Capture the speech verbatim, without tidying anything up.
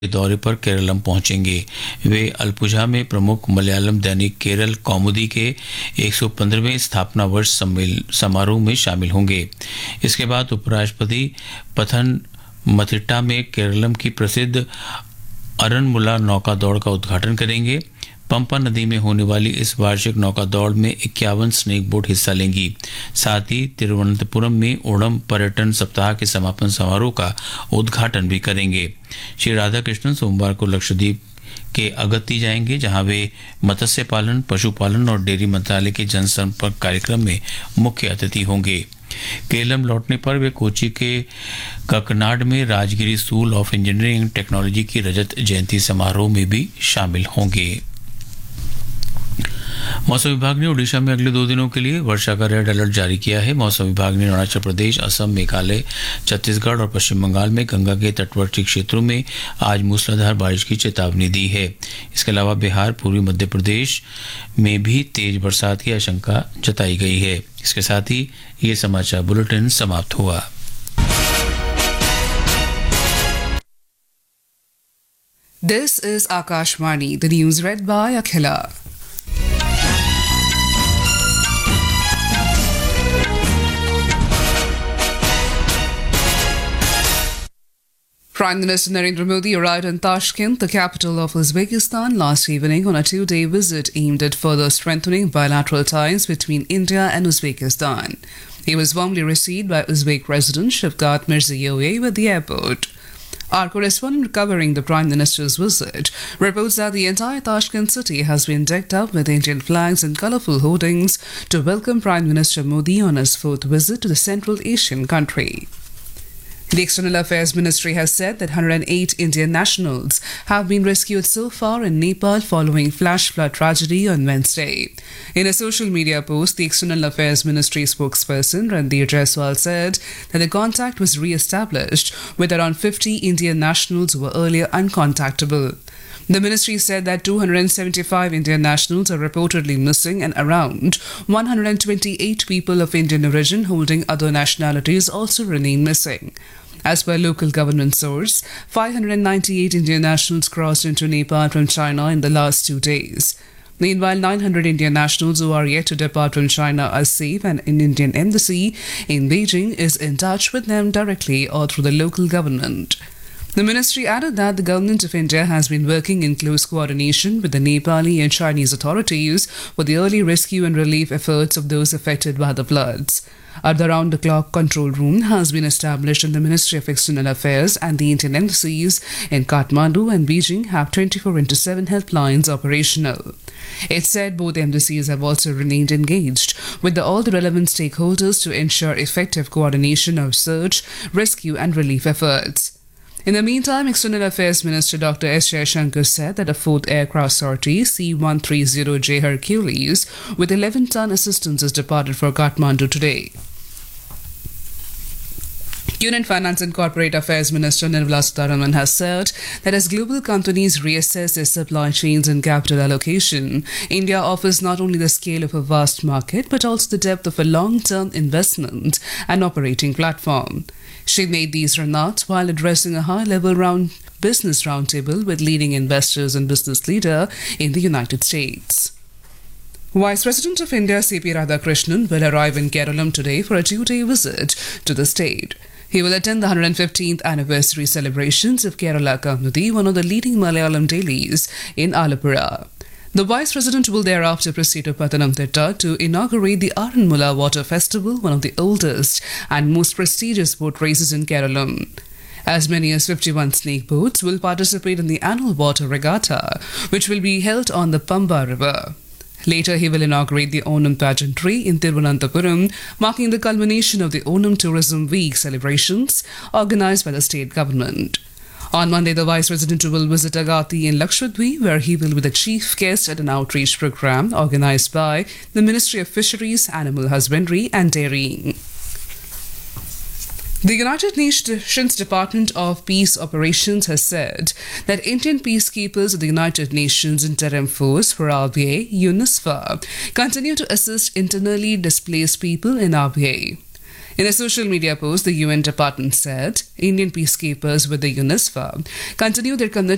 के दौरे पर केरलम पहुंचेंगे। वे अलपुझा में प्रमुख मलयालम दैनिक केरल कौमुदी के एक सौ पंद्रहवें स्थापना वर्ष सम्मेल- समारोह में शामिल होंगे। इसके बाद उपराष्ट्रपति पथन मथिट्टा में केरलम की प्रसिद्ध अरनमुला नौका दौड़ का उद्घाटन करेंगे। पंपा नदी में होने वाली इस वार्षिक नौका दौड़ में इक्यावन स्नेक बोट हिस्सा लेंगी। साथ ही तिरुवनंतपुरम में ओणम पर्यटन सप्ताह के समापन समारोह का उद्घाटन भी करेंगे। श्री राधाकृष्णन सोमवार को लक्षद्वीप के अगत्ती जाएंगे, जहां वे मत्स्य पालन, पशुपालन और डेयरी मंत्रालय के जनसंपर्क कार्यक्रम में मुख्य अतिथि होंगे। केरलम लौटने पर वे कोची के ककनाड में Rajagiri school of engineering and technology की रजत जयंती समारोह में भी शामिल होंगे। मौसम विभाग ने ओडिशा में अगले दो दिनों के लिए वर्षा का रेड अलर्ट जारी किया है। मौसम विभाग ने अरुणाचल प्रदेश, असम, मेघालय, छत्तीसगढ़ और पश्चिम बंगाल में गंगा के तटवर्ती क्षेत्रों में आज मूसलाधार बारिश की चेतावनी दी है। इसके अलावा बिहार, पूर्वी मध्य प्रदेश में भी तेज बरसात की आशंका जताई गई है। इसके साथ ही ये समाचार बुलेटिन समाप्त हुआ। This is Akashvani, the news read by Akhila. Prime Minister Narendra Modi arrived in Tashkent, the capital of Uzbekistan, last evening on a two-day visit aimed at further strengthening bilateral ties between India and Uzbekistan. He was warmly received by Uzbek President Shavkat Mirziyoyev at the airport. Our correspondent covering the Prime Minister's visit reports that the entire Tashkent city has been decked up with Indian flags and colourful hoardings to welcome Prime Minister Modi on his fourth visit to the Central Asian country. The External Affairs Ministry has said that one hundred eight Indian nationals have been rescued so far in Nepal following flash flood tragedy on Wednesday. In a social media post, the External Affairs Ministry spokesperson Randir Jaiswal said that the contact was re-established with around fifty Indian nationals who were earlier uncontactable. The ministry said that two hundred seventy-five Indian nationals are reportedly missing and around one hundred twenty-eight people of Indian origin holding other nationalities also remain missing. As per local government source, five hundred ninety-eight Indian nationals crossed into Nepal from China in the last two days. Meanwhile, nine hundred Indian nationals who are yet to depart from China are safe, and an Indian embassy in Beijing is in touch with them directly or through the local government. The ministry added that the government of India has been working in close coordination with the Nepali and Chinese authorities for the early rescue and relief efforts of those affected by the floods. A round-the-clock control room has been established in the Ministry of External Affairs, and the Indian embassies in Kathmandu and Beijing have twenty-four into seven helplines operational. It said both embassies have also remained engaged with the, all the relevant stakeholders to ensure effective coordination of search, rescue and relief efforts. In the meantime, External Affairs Minister Doctor S. Jaishankar said that a fourth aircraft sortie, C one thirty J Hercules, with eleven ton assistance has departed for Kathmandu today. Union Finance and Corporate Affairs Minister Nirmala Sitharaman has said that as global companies reassess their supply chains and capital allocation, India offers not only the scale of a vast market but also the depth of a long-term investment and operating platform. She made these remarks while addressing a high-level round business roundtable with leading investors and business leaders in the United States. Vice President of India C P Radhakrishnan will arrive in Kerala today for a two-day visit to the state. He will attend the one hundred fifteenth anniversary celebrations of Kerala Kaumudi, one of the leading Malayalam dailies in Alappuzha. The Vice President will thereafter proceed to Pathanamthitta to inaugurate the Aranmula Water Festival, one of the oldest and most prestigious boat races in Kerala. As many as fifty-one snake boats will participate in the annual water regatta, which will be held on the Pamba River. Later, he will inaugurate the Onam pageantry in Thiruvananthapuram, marking the culmination of the Onam Tourism Week celebrations organised by the state government. On Monday, the Vice President will visit Agatti in Lakshadweep, where he will be the chief guest at an outreach program organised by the Ministry of Fisheries, Animal Husbandry and Dairying. The United Nations Department of Peace Operations has said that Indian peacekeepers of the United Nations Interim Force for R B A, UNISFA, continue to assist internally displaced people in R B A. In a social media post, the U N department said Indian peacekeepers with the UNISFA continue their commitment